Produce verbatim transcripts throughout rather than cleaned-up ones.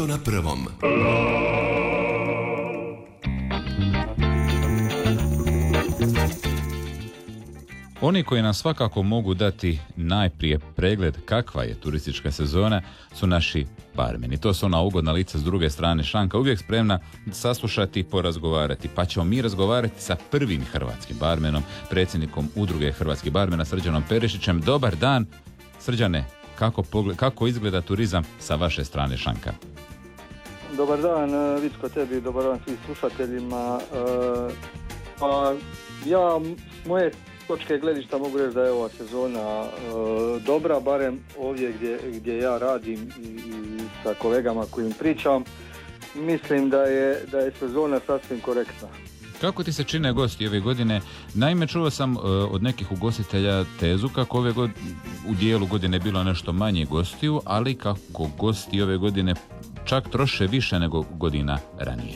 Nešto na prvom. Oni koji nam svakako mogu dati najprije pregled kakva je turistička sezona su naši barmeni. To su ona ugodna lica s druge strane šanka, uvijek spremna saslušati i porazgovarati. Pa ćemo mi razgovarati sa prvim hrvatskim barmenom, predsjednikom udruge hrvatskih barmena Srđanom Perišićem. Dobar dan, Srđane, kako, pogled, kako izgleda turizam sa vaše strane šanka? Dobar dan, Vicko, tebi, dobar dan svim slušateljima. Pa ja, moje točke gledišta mogu reći da je ova sezona e, dobra, barem ovdje gdje, gdje ja radim i, i sa kolegama kojim pričam, mislim da je, da je sezona sasvim korektna. Kako ti se čine gosti ove godine? Naime, čuo sam e, od nekih ugostitelja tezu kako ove god, u dijelu godine bilo nešto manje gostiju, ali kako gosti ove godine čak troše više nego godina ranije.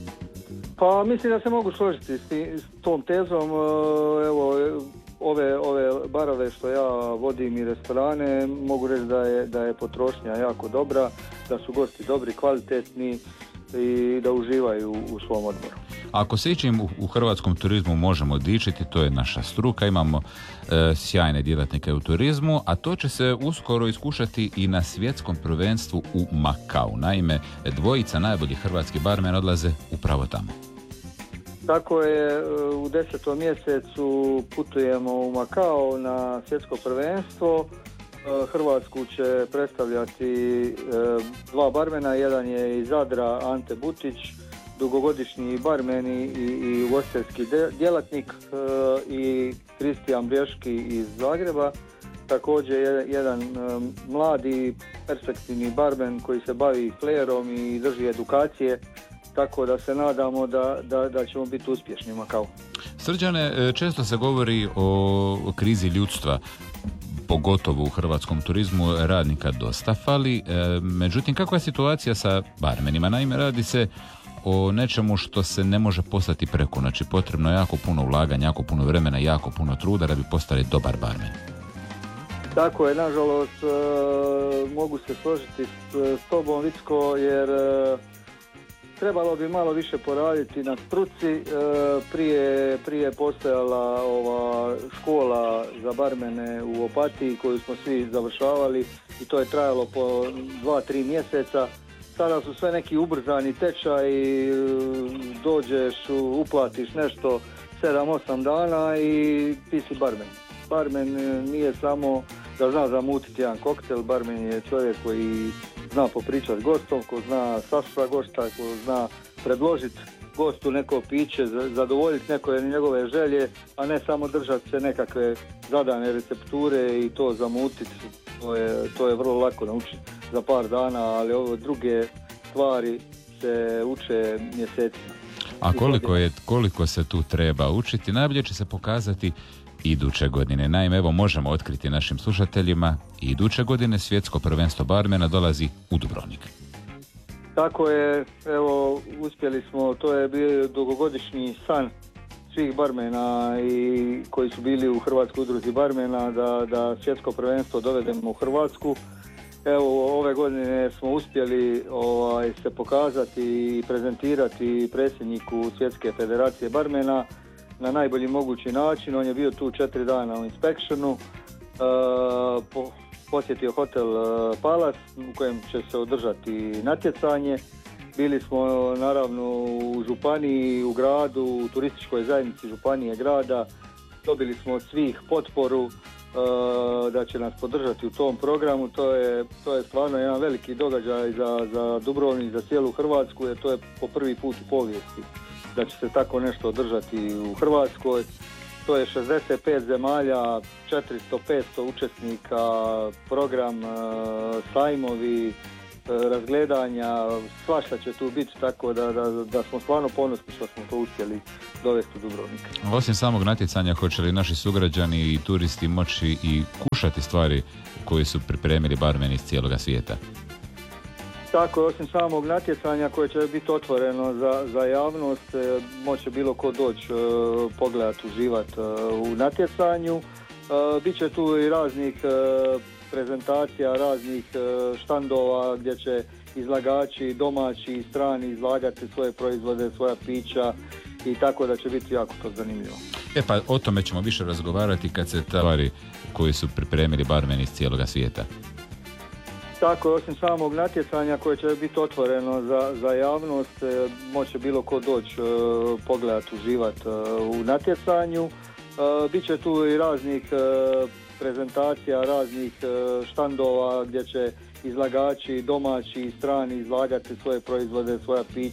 Pa mislim da se mogu složiti s, s tom tezom. Evo, ove, ove barove što ja vodim i restorane, mogu reći da je, da je potrošnja jako dobra, da su gosti dobri, kvalitetni i da uživaju u svom odmoru. Ako se ičim u, u hrvatskom turizmu možemo dičiti, to je naša struka, imamo e, sjajne djelatnike u turizmu, a to će se uskoro iskušati i na svjetskom prvenstvu u Makau. Naime, dvojica najboljih hrvatskih barmena odlaze upravo tamo. Tako je, u desetom mjesecu putujemo u Makao na svjetsko prvenstvo. Hrvatsku će predstavljati dva barmena, jedan je iz Zadra, Ante Butić, dugogodišnji barmen i, i ugostiteljski djelatnik, i Kristijan Brješki iz Zagreba, također jedan mladi perspektivni barmen koji se bavi flerom i drži edukacije. Tako da se nadamo da, da, da ćemo biti uspješni u Makau. Srđane, često se govori o krizi ljudstva, pogotovo u hrvatskom turizmu, radnika dosta fali. Međutim, kakva je situacija sa barmenima? Naime, radi se o nečemu što se ne može postati preko noći. Potrebno je jako puno ulaganja, jako puno vremena, jako puno truda da bi postali dobar barmen. Tako je, nažalost, mogu se složiti s, s tobom, Vicko, jer trebalo bi malo više poraditi na struci. Prije, prije postojala ova škola za barmene u Opatiji koju smo svi završavali i to je trajalo po dva, tri mjeseca. Sada su sve neki ubrzani tečaj, dođeš, uplatiš nešto sedam osam dana i ti si barmen. Barmen nije samo da zna zamutiti jedan koktel, barmen je čovjek koji zna popričati gostom, ko zna saslušati gosta, ko zna predložiti gostu neko piće, zadovoljiti neko njegove želje, a ne samo držati se nekakve zadane recepture i to zamutiti. To je, to je vrlo lako naučiti za par dana, ali ove druge stvari se uče mjesecima. A koliko, je, koliko se tu treba učiti? Najbolje će se pokazati iduće godine. Naime, evo možemo otkriti našim slušateljima, iduće godine svjetsko prvenstvo barmena dolazi u Dubrovnik. Tako je, evo uspjeli smo, to je bio dugogodišnji san svih barmena i koji su bili u Hrvatskoj udruzi barmena da, da svjetsko prvenstvo dovedemo u Hrvatsku. Evo ove godine smo uspjeli ovaj, se pokazati i prezentirati predsjedniku Svjetske federacije barmena na najbolji mogući način. On je bio tu četiri dana u inspektionu, uh, po, posjetio hotel uh, Palace u kojem će se održati natjecanje. Bili smo naravno u županiji, u gradu, u turističkoj zajednici županije grada. Dobili smo od svih potporu uh, da će nas podržati u tom programu. To je, to je stvarno jedan veliki događaj za, za Dubrovnik, za cijelu Hrvatsku, jer to je po prvi put u povijesti da će se tako nešto održati u Hrvatskoj. To je šezdeset pet zemalja, četiristo petsto učesnika, program, sajmovi, razgledanja, svašta će tu biti, tako da, da, da smo stvarno ponosni što smo to uspjeli dovesti u Dubrovnik. Osim samog natjecanja, hoće li naši sugrađani i turisti moći i kušati stvari koje su pripremili barmeni iz cijeloga svijeta? Tako je, osim samog natjecanja koje će biti otvoreno za, za javnost, moće bilo ko doći pogledati, uživati u natjecanju. Biće tu i raznih prezentacija raznih štandova gdje će izlagači domaći i strani izlagati svoje proizvode, svoja pića i tako da će biti jako to zanimljivo. E pa o tome ćemo više razgovarati kad se stvari koji su pripremili barmeni iz cijeloga svijeta. Tako je, osim samog natjecanja koje će biti otvoreno za, za javnost, moće bilo ko doći e, pogledati, uživati e, u natjecanju. E, Biće tu i raznih e, prezentacija, raznih e, štandova gdje će izlagači domaći i strani izlagati svoje proizvode, svoja pića